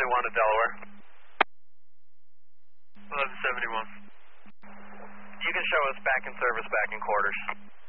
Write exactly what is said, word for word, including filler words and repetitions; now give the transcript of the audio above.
one at Delaware. eleven seventy-one. You can show us back in service, back in quarters.